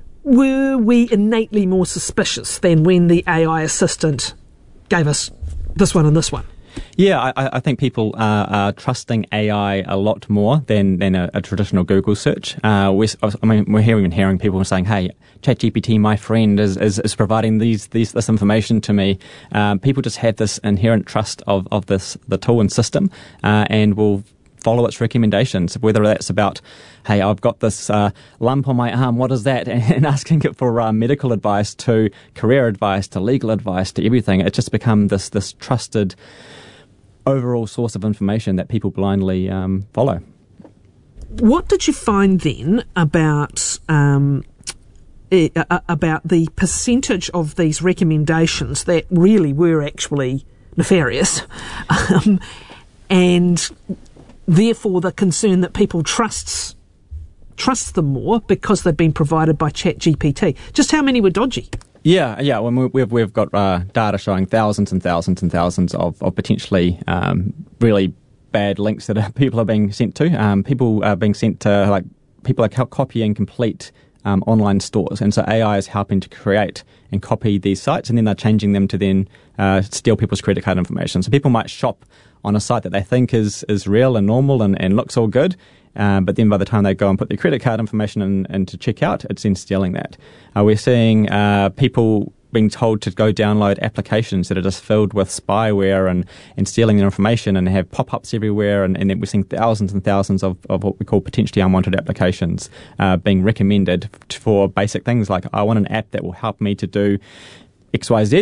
were we innately more suspicious than when the A I assistant gave us this one and this one? Yeah, I, I think people are, are trusting A I a lot more than, than a, a traditional Google search. Uh, we're, I mean, we're hearing and hearing people saying, hey, ChatGPT, my friend, is, is, is providing these, these this information to me. Um, people just have this inherent trust of, of this the tool and system uh, and will follow its recommendations, whether that's about, hey, I've got this uh, lump on my arm, what is that? And asking it for uh, medical advice to career advice to legal advice to everything. It's just become this this trusted overall source of information that people blindly um, follow. What did you find then about um, eh, about the percentage of these recommendations that really were actually nefarious, um, and therefore the concern that people trusts trust them more because they've been provided by ChatGPT? Just how many were dodgy? Yeah, yeah. Well, we've we've got uh, data showing thousands and thousands and thousands of, of potentially um, really bad links that are, people are being sent to. Um, people are being sent to, like, people are copying complete um, online stores, and so A I is helping to create and copy these sites, and then they're changing them to then uh, steal people's credit card information. So people might shop on a site that they think is is real and normal and, and looks all good. Um, but then by the time they go and put their credit card information in, in to check out, it's then stealing that. Uh, we're seeing uh, people being told to go download applications that are just filled with spyware and, and stealing their information and have pop-ups everywhere. And, and then we're seeing thousands and thousands of, of what we call potentially unwanted applications uh, being recommended for basic things like, I want an app that will help me to do X Y Z.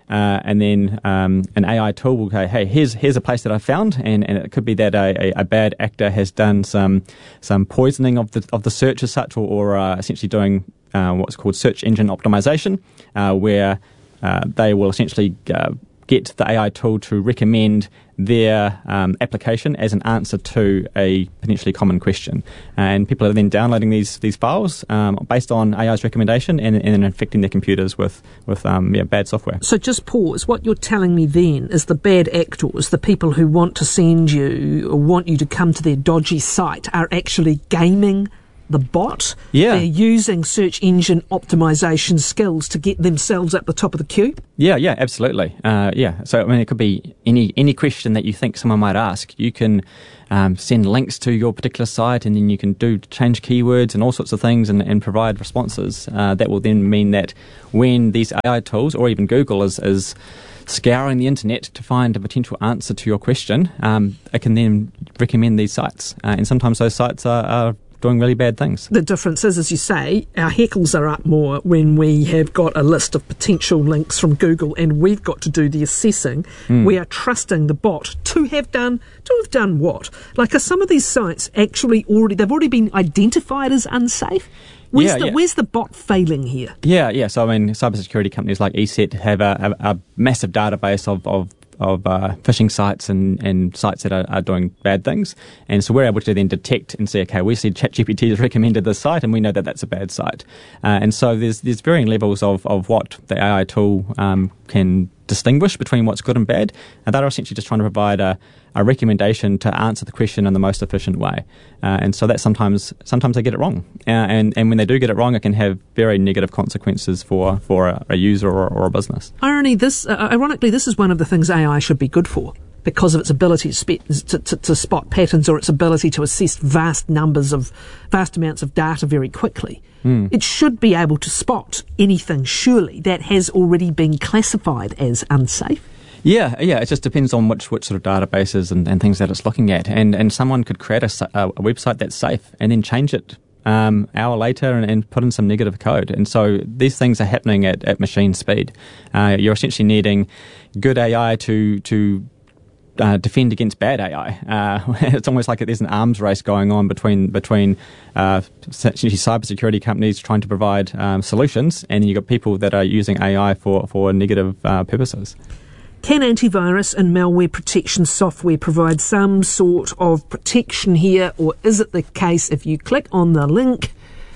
Uh, and then um, an A I tool will say, hey, here's here's a place that I found, and, and it could be that a, a, a bad actor has done some some poisoning of the of the search as such, or, or uh, essentially doing uh, what's called search engine optimization, uh, where uh, they will essentially uh, get the A I tool to recommend their um, application as an answer to a potentially common question. And people are then downloading these these files um, based on A I's recommendation and, and then infecting their computers with, with um, yeah, bad software. So just pause. What you're telling me then is the bad actors, the people who want to send you or want you to come to their dodgy site, are actually gaming the bot. Yeah. They're using search engine optimization skills to get themselves at the top of the queue. Yeah, yeah, absolutely. Uh, yeah. So, I mean, it could be any any question that you think someone might ask. You can um, send links to your particular site, and then you can do change keywords and all sorts of things and, and provide responses. Uh, that will then mean that when these A I tools, or even Google, is, is scouring the internet to find a potential answer to your question, um, it can then recommend these sites. Uh, and sometimes those sites are, are doing really bad things. The difference is, as you say, our heckles are up more when we have got a list of potential links from Google and we've got to do the assessing. Mm. We are trusting the bot to have done, to have done what? Like, are some of these sites actually already, they've already been identified as unsafe? Where's, yeah, the, yeah. where's the bot failing here? Yeah, yeah. So, I mean, cybersecurity companies like ESET have a, a, a massive database of, of of uh, phishing sites and, and sites that are, are doing bad things. And so we're able to then detect and say, okay, we see ChatGPT has recommended this site and we know that that's a bad site. Uh, and so there's there's varying levels of, of what the A I tool um, can distinguish between what's good and bad. And they're essentially just trying to provide a, a recommendation to answer the question in the most efficient way. Uh, and so that sometimes sometimes they get it wrong. Uh, and, and when they do get it wrong, it can have very negative consequences for, for a, a user or, or a business. Irony, this, uh, ironically, this is one of the things A I should be good for, because of its ability to, spe- to, to, to spot patterns, or its ability to assess vast numbers of, vast amounts of data very quickly. Mm. It should be able to spot anything, surely, that has already been classified as unsafe. Yeah, yeah. It just depends on which, which sort of databases and, and things that it's looking at. And, and someone could create a, a website that's safe and then change it um, an hour later and, and put in some negative code. And so these things are happening at, at machine speed. Uh, you're essentially needing good A I to to Uh, defend against bad A I. Uh, it's almost like there's an arms race going on between between uh, essentially cybersecurity companies trying to provide um, solutions, and then you've got people that are using A I for, for negative uh, purposes. Can antivirus and malware protection software provide some sort of protection here, or is it the case if you click on the link,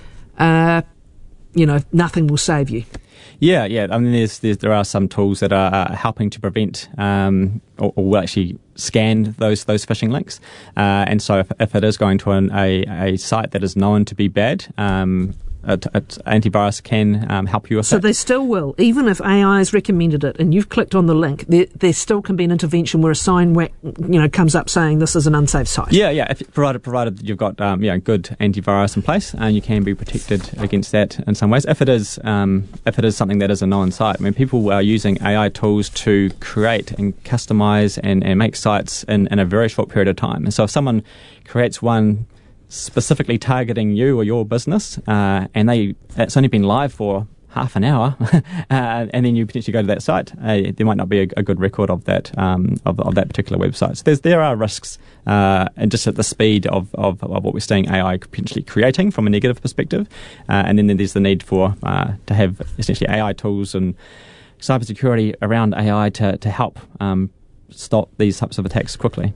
uh, you know, nothing will save you? Yeah, yeah. I mean, there's, there's there are some tools that are uh, helping to prevent um, or, or will actually scan those those phishing links. Uh, and so, if, if it is going to an, a a site that is known to be bad, um, it, it, antivirus can um, help you with so that. So they still will, even if A I has recommended it and you've clicked on the link, there, there still can be an intervention where a sign whack, you know, comes up saying this is an unsafe site. Yeah, yeah. If, provided provided that you've got um, yeah, good antivirus in place, and you can be protected against that in some ways. If it is um, if it is something that is a known site, I mean, people are using A I tools to create and customize and, and make sites in, in a very short period of time. And so if someone creates one specifically targeting you or your business, uh, and they it's only been live for half an hour, uh, and then you potentially go to that site, uh, there might not be a, a good record of that um, of, of that particular website. So there's, there are risks, uh, and just at the speed of, of, of what we're seeing A I potentially creating from a negative perspective, uh, and then there's the need for uh, to have essentially A I tools and cybersecurity around A I to to help um, stop these types of attacks quickly.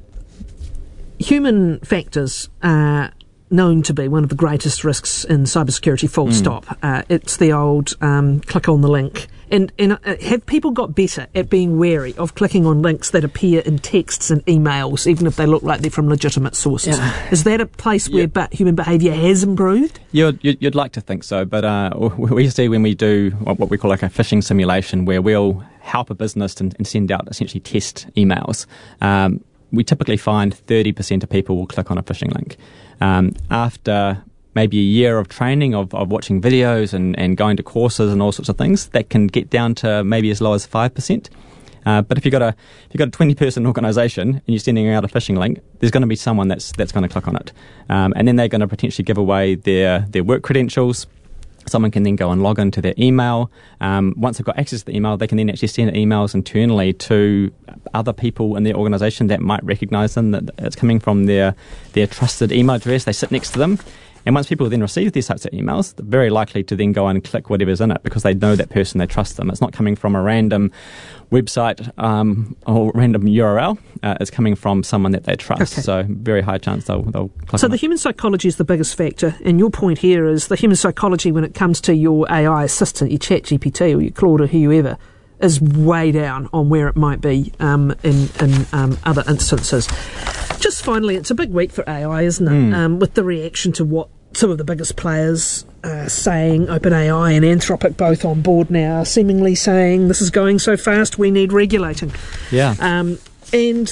Human factors are known to be one of the greatest risks in cybersecurity, full mm. stop. Uh, it's the old um, click on the link. And, and uh, have people got better at being wary of clicking on links that appear in texts and emails, even if they look like they're from legitimate sources? Yeah. Is that a place where yeah. but human behaviour has improved? You'd, you'd like to think so, but uh, we see when we do what we call like a phishing simulation, where we'll help a business and, and send out essentially test emails. Um, we typically find thirty percent of people will click on a phishing link. Um, after maybe a year of training, of, of watching videos and, and going to courses and all sorts of things, that can get down to maybe as low as five percent. Uh, but if you've got a if you've got a twenty-person organisation and you're sending out a phishing link, there's going to be someone that's that's going to click on it, um, and then they're going to potentially give away their their work credentials. Someone can then go and log into their email. Um, once they've got access to the email, they can then actually send emails internally to other people in their organisation that might recognise them, that it's coming from their, their trusted email address. They sit next to them. And once people then receive these types of emails, they're very likely to then go and click whatever's in it because they know that person, they trust them. It's not coming from a random website um, or random U R L. Uh, it's coming from someone that they trust. Okay. So very high chance they'll, they'll click So on the it. human psychology is the biggest factor, and your point here is the human psychology when it comes to your A I assistant, your ChatGPT or your Claude or whoever, is way down on where it might be um, in, in um, other instances. Just finally, it's a big week for A I, isn't it? Mm. Um, with the reaction to what some of the biggest players uh, saying, OpenAI and Anthropic both on board now, seemingly saying this is going so fast we need regulating. Yeah. Um, and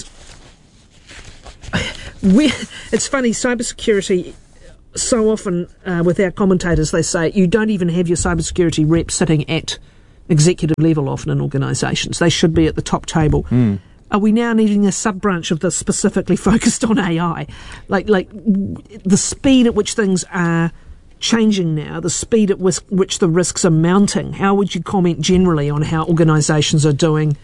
we, it's funny, cybersecurity, so often uh, with our commentators they say you don't even have your cybersecurity rep sitting at executive level often in organisations. They should be at the top table. Mm. Are we now needing a sub-branch of this specifically focused on A I? Like, like w- the speed at which things are changing now, the speed at which, which the risks are mounting, how would you comment generally on how organisations are doing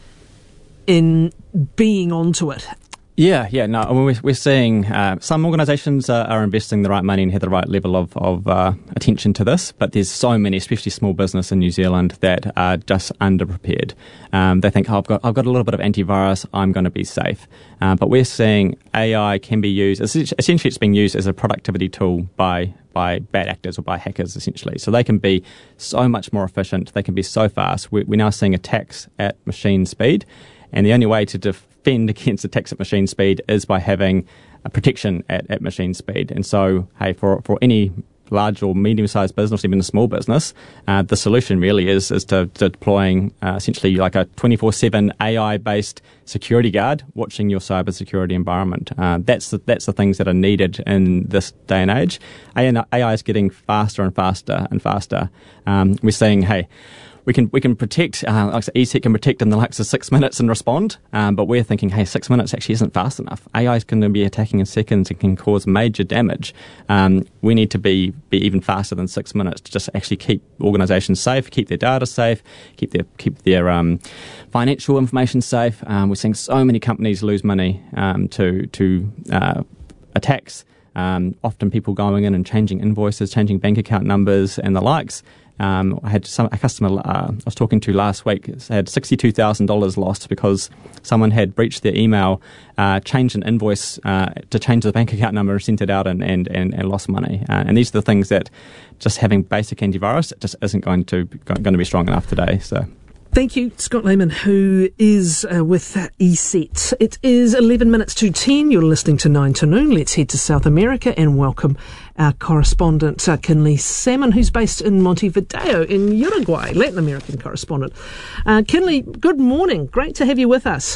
in being onto it? Yeah, yeah, no, I mean, we're, we're seeing uh, some organisations uh, are investing the right money and have the right level of, of uh, attention to this, but there's so many, especially small business in New Zealand, that are just underprepared. Um, they think, oh, I've got I've got a little bit of antivirus, I'm going to be safe. Uh, but we're seeing A I can be used, essentially it's being used as a productivity tool by by bad actors or by hackers, essentially. So they can be so much more efficient, they can be so fast. We're, we're now seeing attacks at machine speed, and the only way to defend against attacks at machine speed is by having a protection at, at machine speed. And so, hey, for for any large or medium-sized business, even a small business, uh, the solution really is is to, to deploying uh, essentially like a twenty-four seven A I-based security guard watching your cybersecurity environment. Uh, that's the, that's the things that are needed in this day and age. A I is getting faster and faster and faster. Um, we're seeing, hey, We can we can protect, uh, like I said, E S E T can protect in the likes of six minutes and respond, um, but we're thinking, hey, six minutes actually isn't fast enough. A I is going to be attacking in seconds and can cause major damage. Um, we need to be, be even faster than six minutes to just actually keep organisations safe, keep their data safe, keep their keep their um, financial information safe. Um, we're seeing so many companies lose money um, to to uh, attacks. Um, often people going in and changing invoices, changing bank account numbers and the likes. Um, I had some, a customer uh, I was talking to last week had sixty-two thousand dollars lost because someone had breached their email, uh, changed an invoice uh, to change the bank account number and sent it out and, and, and, and lost money. Uh, and these are the things that just having basic antivirus just isn't going to going to be strong enough today. So. Thank you, Scott Lehman, who is uh, with uh, E S E T. It is eleven minutes to ten. You're listening to nine to noon. Let's head to South America and welcome our correspondent, uh, Kinley Salmon, who's based in Montevideo in Uruguay, Latin American correspondent. Uh, Kinley, good morning. Great to have you with us.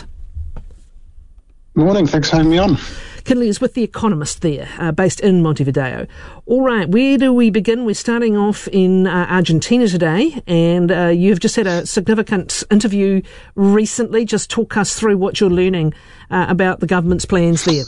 Good morning. Thanks for having me on. Kinley is with The Economist there, uh, based in Montevideo. All right, where do we begin? We're starting off in uh, Argentina today, and uh, you've just had a significant interview recently. Just talk us through what you're learning uh, about the government's plans there.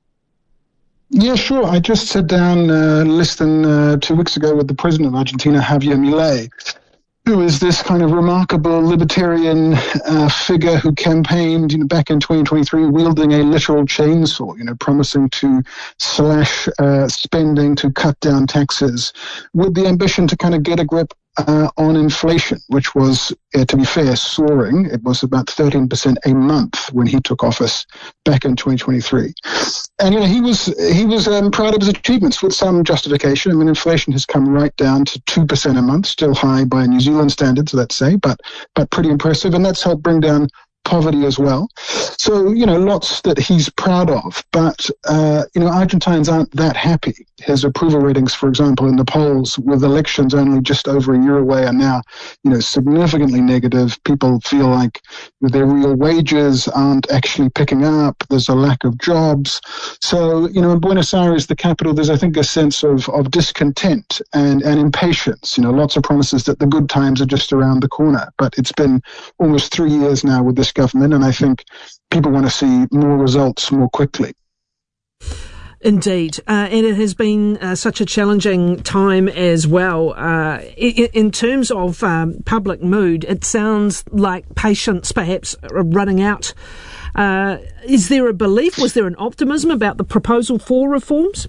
Yeah, sure. I just sat down uh, less than uh, two weeks ago with the president of Argentina, Javier Milei, who is this kind of remarkable libertarian uh, figure who campaigned, you know, back in twenty twenty-three, wielding a literal chainsaw, you know, promising to slash uh, spending, to cut down taxes, with the ambition to kind of get a grip uh, on inflation, which was, uh, to be fair, soaring. It was about thirteen percent a month when he took office back in twenty twenty-three. And, you know, he was he was um, proud of his achievements with some justification. I mean, inflation has come right down to two percent a month, still high by New Zealand standards, let's say, but but pretty impressive. And that's helped bring down poverty as well. So, you know, lots that he's proud of. But, uh, you know, Argentines aren't that happy. His approval ratings, for example, in the polls with elections only just over a year away are now, you know, significantly negative. People feel like their real wages aren't actually picking up. There's a lack of jobs. So, you know, in Buenos Aires, the capital, there's, I think, a sense of, of discontent and, and impatience. You know, lots of promises that the good times are just around the corner. But it's been almost three years now with this government, and I think people want to see more results more quickly. Indeed, uh, and it has been uh, such a challenging time as well. Uh, in, in terms of um, public mood, it sounds like patience perhaps are running out. Uh, is there a belief, was there an optimism about the proposal for reforms?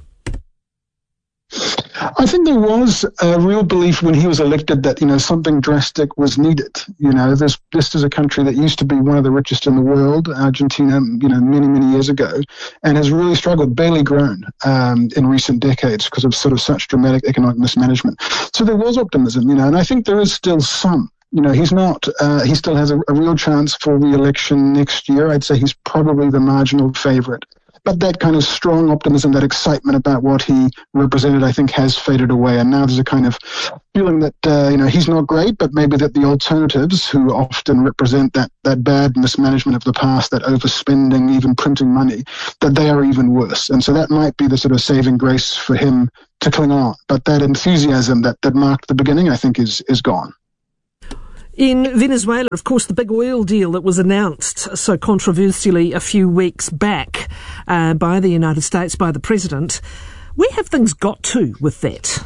I think there was a real belief when he was elected that, you know, something drastic was needed. You know, this this is a country that used to be one of the richest in the world, Argentina, you know, many, many years ago, and has really struggled, barely grown um, in recent decades because of sort of such dramatic economic mismanagement. So there was optimism, you know, and I think there is still some. You know, he's not, uh, he still has a, a real chance for re-election next year. I'd say he's probably the marginal favourite. But that kind of strong optimism, that excitement about what he represented, I think has faded away. And now there's a kind of feeling that, uh, you know, he's not great, but maybe that the alternatives, who often represent that, that bad mismanagement of the past, that overspending, even printing money, that they are even worse. And so that might be the sort of saving grace for him to cling on. But that enthusiasm that, that marked the beginning, I think, is is gone. In Venezuela, of course, the big oil deal that was announced so controversially a few weeks back uh, by the United States, by the president, where have things got to with that?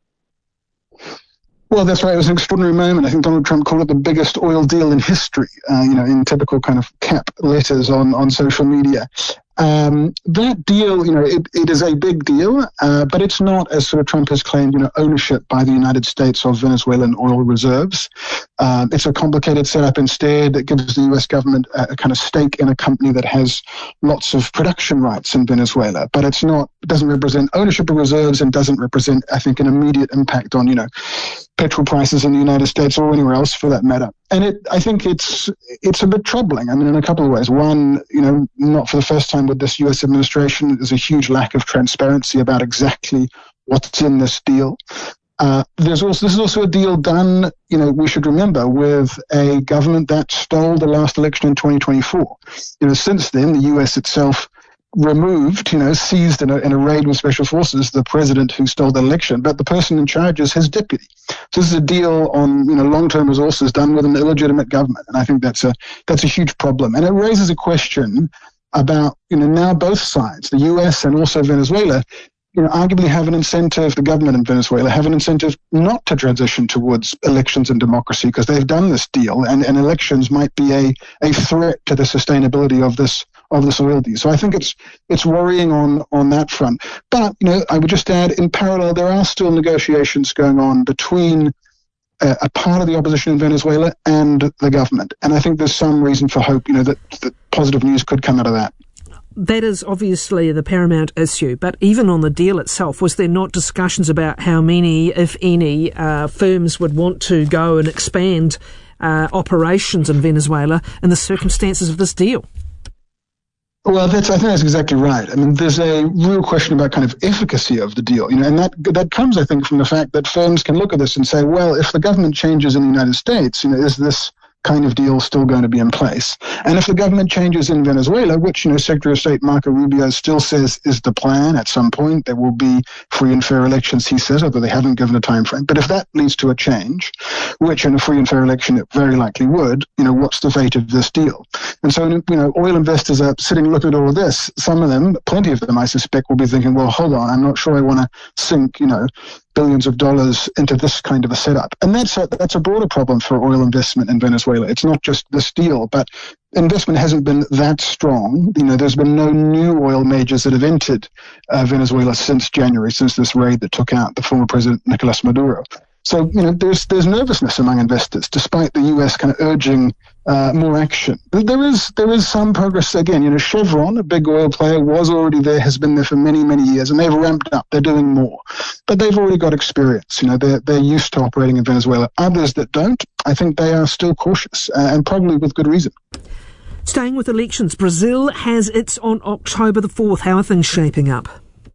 Well, that's right. It was an extraordinary moment. I think Donald Trump called it the biggest oil deal in history, uh, you know, in typical kind of cap letters on, on social media. Um, that deal, you know, it, it is a big deal, uh, but it's not, as sort of Trump has claimed, you know, ownership by the United States of Venezuelan oil reserves. Um, it's a complicated setup instead. It gives the U S government a, a kind of stake in a company that has lots of production rights in Venezuela, but it's not, it doesn't represent ownership of reserves and doesn't represent, I think, an immediate impact on, you know, petrol prices in the United States or anywhere else for that matter. And it, I think it's it's a bit troubling. I mean, in a couple of ways. One, you know, not for the first time with this U S administration, there's a huge lack of transparency about exactly what's in this deal. Uh, there's also this is also a deal done, you know, we should remember, with a government that stole the last election in twenty twenty-four. You know, since then, the U S itself removed, you know, seized in a, in a raid with special forces, the president who stole the election, but the person in charge is his deputy. So this is a deal on, you know, long-term resources done with an illegitimate government, and I think that's a that's a huge problem. And it raises a question about, you know, now both sides, the U S and also Venezuela, you know, arguably have an incentive, the government in Venezuela have an incentive not to transition towards elections and democracy because they've done this deal, and, and elections might be a, a threat to the sustainability of this of this oil deal. So I think it's it's worrying on, on that front. But, you know, I would just add, in parallel, there are still negotiations going on between a, a part of the opposition in Venezuela and the government. And I think there's some reason for hope, you know, that, that positive news could come out of that. That is obviously the paramount issue, but even on the deal itself, was there not discussions about how many, if any, uh, firms would want to go and expand uh, operations in Venezuela in the circumstances of this deal? Well, that's, I think that's exactly right. I mean, there's a real question about kind of efficacy of the deal, you know, and that that comes, I think, from the fact that firms can look at this and say, well, if the government changes in the United States, you know, is this kind of deal still going to be in place? And if the government changes in Venezuela, which, you know, Secretary of State Marco Rubio still says is the plan at some point, there will be free and fair elections, he says, although they haven't given a time frame. But if that leads to a change, which in a free and fair election it very likely would, you know, what's the fate of this deal? And so, you know, oil investors are sitting looking at all of this. Some of them, plenty of them, I suspect, will be thinking, well, hold on, I'm not sure I want to sink, you know, billions of dollars into this kind of a setup. And that's a, that's a broader problem for oil investment in Venezuela. It's not just this deal, but investment hasn't been that strong. You know, there's been no new oil majors that have entered uh, Venezuela since January, since this raid that took out the former president, Nicolas Maduro. So, you know, there's there's nervousness among investors, despite the U S kind of urging uh, more action. But there is there is some progress again. You know, Chevron, a big oil player, was already there, has been there for many, many years, and they've ramped up. They're doing more. But they've already got experience. You know, they're, they're used to operating in Venezuela. Others that don't, I think they are still cautious, uh, and probably with good reason. Staying with elections, Brazil has its on October the fourth. How are things shaping up?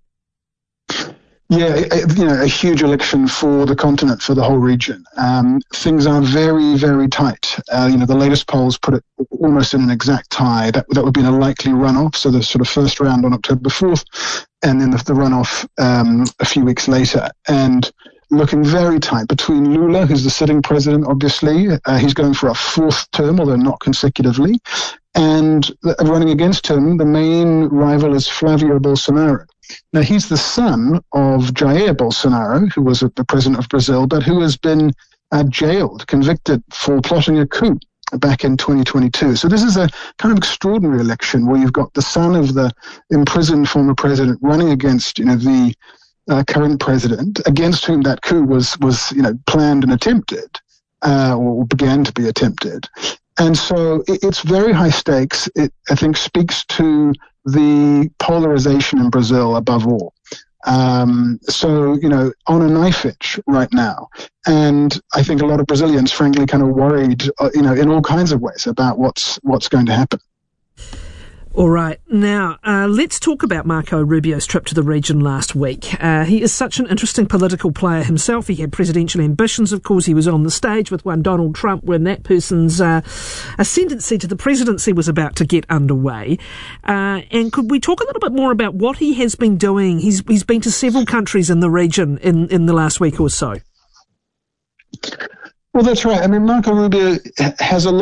Yeah, you know, a huge election for the continent, for the whole region. Um, things are very, very tight. Uh, you know, the latest polls put it almost in an exact tie. That that would be in a likely runoff. So the sort of first round on October fourth, and then the, the runoff um, a few weeks later. And looking very tight between Lula, who's the sitting president, obviously. Uh, he's going for a fourth term, although not consecutively. And running against him, the main rival is Flavio Bolsonaro. Now, he's the son of Jair Bolsonaro, who was the president of Brazil, but who has been uh, jailed, convicted for plotting a coup back in twenty twenty-two. So this is a kind of extraordinary election where you've got the son of the imprisoned former president running against, you know, the uh, current president, against whom that coup was, was you know, planned and attempted, uh, or began to be attempted. And so it, it's very high stakes. It, I think, speaks to the polarization in Brazil above all. Um, so, you know, on a knife edge right now. And I think a lot of Brazilians, frankly, kind of worried, uh, you know, in all kinds of ways about what's what's going to happen. All right. Now, uh, let's talk about Marco Rubio's trip to the region last week. Uh, he is such an interesting political player himself. He had presidential ambitions, of course. He was on the stage with one Donald Trump when that person's uh, ascendancy to the presidency was about to get underway. Uh, and could we talk a little bit more about what he has been doing? He's he's been to several countries in the region in, in the last week or so. Well, that's right. I mean, Marco Rubio has a lot